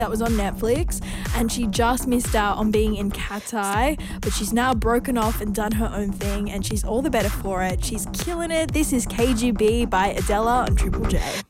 that was on Netflix, and she just missed out on being in Cat's Eye, but she's now broken off and done her own thing, and she's all the better for it. She's killing it. This is KGB by Adela on Triple J.